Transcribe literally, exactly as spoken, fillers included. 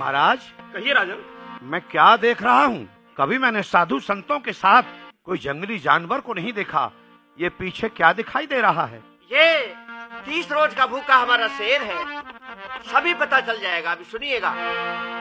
महाराज, कहिए राजन। मैं क्या देख रहा हूँ? कभी मैंने साधु संतों के साथ कोई जंगली जानवर को नहीं देखा। ये पीछे क्या दिखाई दे रहा है? ये तीस रोज का भूखा हमारा शेर है। सभी पता चल जाएगा, अभी सुनिएगा।